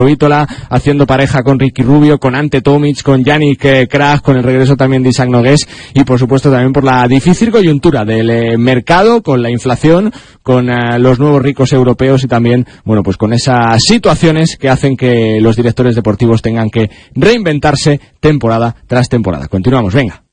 Vítola haciendo pareja con Ricky Rubio, con Ante Tomic, con Yannick Krah, con el regreso también de Isaac Nogués y por supuesto también por la difícil coyuntura del mercado, con la inflación, con los nuevos ricos europeos y también, bueno, pues con esas situaciones que hacen que los directores deportivos tengan que reinventarse temporada tras temporada. Continuamos, venga.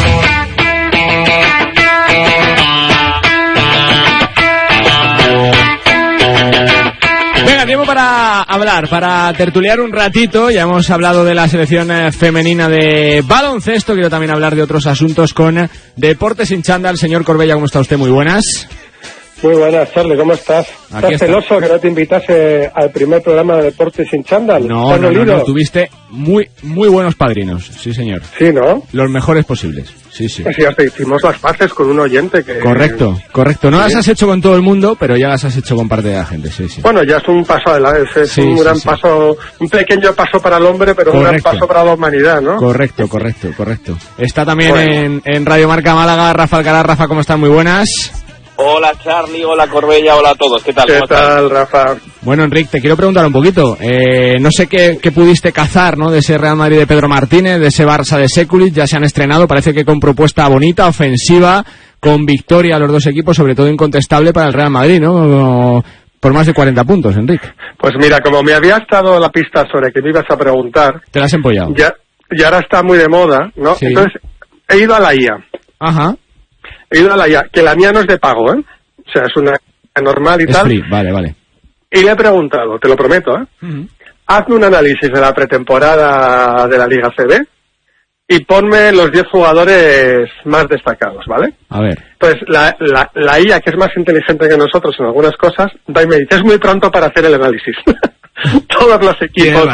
Venga, tiempo para hablar, para tertuliar un ratito. Ya hemos hablado de la selección femenina de baloncesto. Quiero también hablar de otros asuntos con Deportes sin chándal. Señor Corbella, ¿cómo está usted? Muy buenas. Muy buenas, Charlie, ¿cómo estás? ¿Estás celoso que no te invitase al primer programa de Deportes sin chándal? No, tuviste muy buenos padrinos, sí señor. Sí, ¿no? Los mejores posibles, sí. Sí, hasta hicimos las paces con un oyente que... Correcto. No las has hecho con todo el mundo, pero ya las has hecho con parte de la gente, sí. Bueno, ya es un paso adelante, es un gran paso, un pequeño paso para el hombre, pero un gran paso para la humanidad, ¿no? Correcto. Está también en Radio Marca Málaga, Rafa Alcaraz. Rafa, ¿cómo están? Muy buenas. Hola Charlie, hola Corbella, hola a todos. ¿Qué tal? ¿Qué tal, Rafa? Bueno, Enric, te quiero preguntar un poquito. No sé qué pudiste cazar, ¿no? De ese Real Madrid de Pedro Martínez, de ese Barça de Sekulic. Ya se han estrenado, parece que con propuesta bonita, ofensiva, con victoria a los dos equipos, sobre todo incontestable para el Real Madrid, ¿no? Por más de 40 puntos, Enric. Pues mira, como me habías dado la pista sobre que me ibas a preguntar... Te la has empollado. Ya ahora está muy de moda, ¿no? Sí. Entonces, he ido a la IA. Ajá. He ido a la IA, que la mía no es de pago, ¿eh? O sea, es una normal y es tal. Free. Vale. Y le he preguntado, te lo prometo, ¿eh? Uh-huh. Hazme un análisis de la pretemporada de la Liga CB y ponme los 10 jugadores más destacados, ¿vale? A ver. Pues la IA, que es más inteligente que nosotros en algunas cosas, va y me dice, es muy pronto para hacer el análisis. Todos los equipos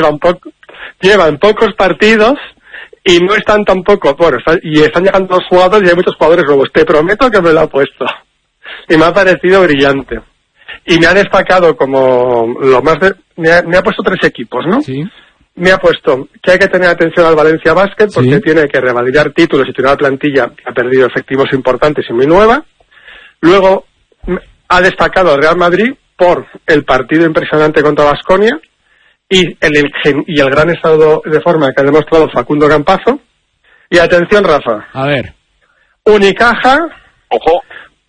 llevan pocos partidos y no están tampoco, y están llegando los jugadores y hay muchos jugadores nuevos. Te prometo que me lo ha puesto. Y me ha parecido brillante. Y me ha destacado como lo más me ha puesto 3 equipos, ¿no? Sí. Me ha puesto que hay que tener atención al Valencia Basket porque tiene que revalidar títulos y tiene una plantilla que ha perdido efectivos importantes y muy nueva. Luego ha destacado al Real Madrid por el partido impresionante contra Baskonia y el gran estado de forma que ha demostrado Facundo Campazo. Y atención, Rafa. A ver. Unicaja. Ojo.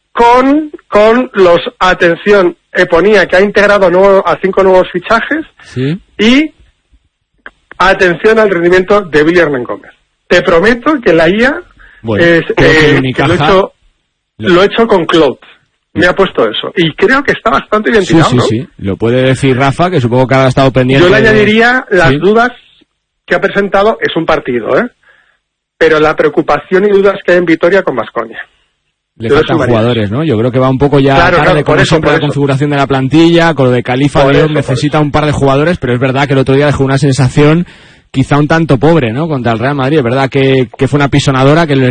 Con los, atención, Eponía, que ha integrado a 5 nuevos fichajes. Sí. Y atención al rendimiento de Billy Hernán Gómez. Te prometo que la IA lo he hecho con Cloud. Me ha puesto eso. Y creo que está bastante bien tirado, ¿no? Sí. Lo puede decir Rafa, que supongo que ha estado pendiente. Yo le añadiría las dudas que ha presentado. Es un partido, ¿eh? Pero la preocupación y dudas que hay en Vitoria con Baskonia. Le faltan jugadores, ¿no? Yo creo que va un poco ya tarde con la configuración de la plantilla, con lo de Califa León necesita un par de jugadores, pero es verdad que el otro día dejó una sensación quizá un tanto pobre, ¿no? Contra el Real Madrid. Es verdad que fue una pisonadora, que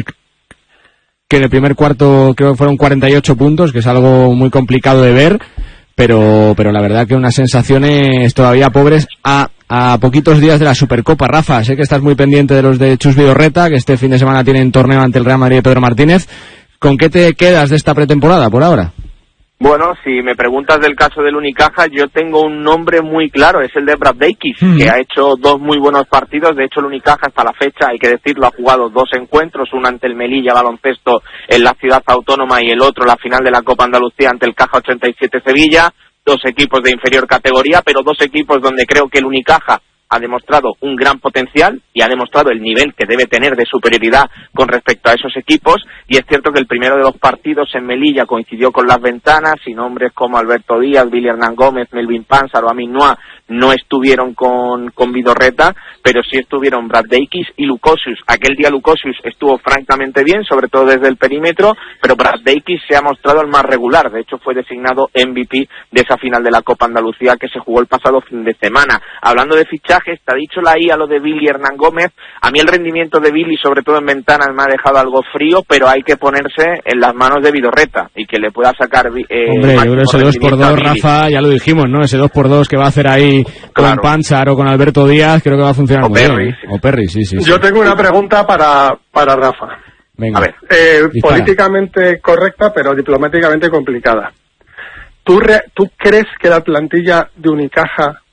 en el primer cuarto creo que fueron 48 puntos, que es algo muy complicado de ver, pero la verdad que unas sensaciones todavía pobres a poquitos días de la Supercopa. Rafa, sé que estás muy pendiente de los de Chus Vidorreta, que este fin de semana tienen torneo ante el Real Madrid de Pedro Martínez. ¿Con qué te quedas de esta pretemporada por ahora? Bueno, si me preguntas del caso del Unicaja, yo tengo un nombre muy claro, es el de Brad Davis, que ha hecho 2 muy buenos partidos. De hecho, el Unicaja hasta la fecha, hay que decirlo, ha jugado 2 encuentros, uno ante el Melilla Baloncesto en la ciudad autónoma y el otro la final de la Copa Andalucía ante el Caja 87 Sevilla. 2 equipos de inferior categoría, pero 2 equipos donde creo que el Unicaja ha demostrado un gran potencial y ha demostrado el nivel que debe tener de superioridad con respecto a esos equipos. Y es cierto que el primero de los partidos en Melilla coincidió con las ventanas y nombres como Alberto Díaz, Billy Hernán Gómez, Melvin Panzar o Amin Noah no estuvieron con Vidorreta, pero sí estuvieron Brad Davis y Lukosius. Aquel día Lukosius estuvo francamente bien, sobre todo desde el perímetro, pero Brad Davis se ha mostrado el más regular. De hecho, fue designado MVP de esa final de la Copa Andalucía que se jugó el pasado fin de semana. Hablando de fichajes, te ha dicho la IA lo de Billy Hernán Gómez. A mí el rendimiento de Billy, sobre todo en ventanas, me ha dejado algo frío, pero hay que ponerse en las manos de Vidorreta y que le pueda sacar... Hombre, yo creo que ese 2x2, Rafa, ya lo dijimos, ¿no? Ese 2x2 que va a hacer ahí con Panchar o con Alberto Díaz, creo que va a funcionar muy bien. O Perry, sí. Yo tengo una pregunta para Rafa. Venga. A ver, políticamente correcta, pero diplomáticamente complicada. ¿Tú crees que la plantilla de Unicaja